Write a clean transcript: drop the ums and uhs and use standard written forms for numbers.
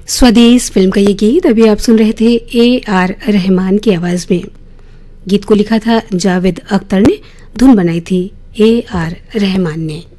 स्वदेश फिल्म का ये गीत अभी आप सुन रहे थे AR रहमान की आवाज में। गीत को लिखा था जावेद अख्तर ने, धुन बनाई थी AR रहमान ने।